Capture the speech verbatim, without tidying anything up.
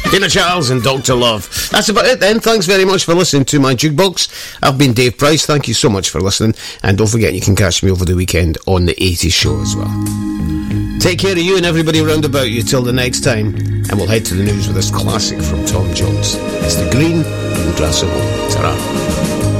Tina Charles and Doctor Love. That's about it then. Thanks very much for listening to my jukebox. I've been Dave Price. Thank you so much for listening. And don't forget, you can catch me over the weekend on the eighties show as well. Take care of you and everybody around about you till the next time. And we'll head to the news with this classic from Tom Jones. It's The Green and Grass of Home. Ta-ra.